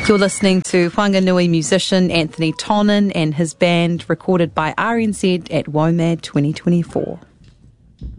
You're listening to Whanganui musician Anthony Tonnin and his band, recorded by RNZ at WOMAD 2024.